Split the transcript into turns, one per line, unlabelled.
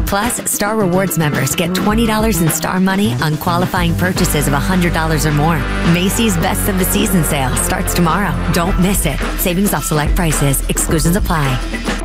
Plus, Star Rewards members get $20 in Star Money on qualifying purchases of $100 or more. Macy's Best of the Season sale starts tomorrow. Don't miss it. Savings off select prices. Exclusions apply.